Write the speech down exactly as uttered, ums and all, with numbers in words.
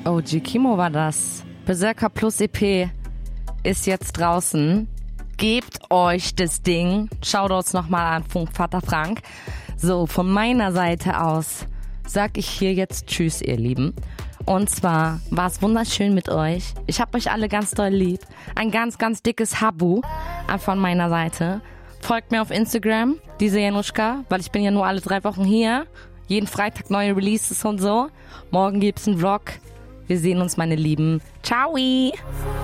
O G Kimo war das. Berserker Plus E P ist jetzt draußen. Gebt euch das Ding. Shoutouts nochmal an Funkvater Frank. So, von meiner Seite aus sag ich hier jetzt Tschüss, ihr Lieben. Und zwar war es wunderschön mit euch. Ich hab euch alle ganz doll lieb. Ein ganz, ganz dickes Habu von meiner Seite. Folgt mir auf Instagram, diese Januszka, weil ich bin ja nur alle drei Wochen hier. Jeden Freitag neue Releases und so. Morgen gibt's einen Vlog. Wir sehen uns, meine Lieben. Ciao!